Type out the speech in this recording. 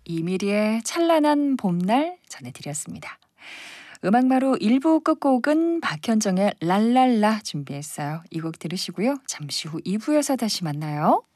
이미리의 찬란한 봄날 전해드렸습니다. 음악마루 1부 끝곡은 박현정의 랄랄라 준비했어요. 이 곡 들으시고요. 잠시 후 2부에서 다시 만나요.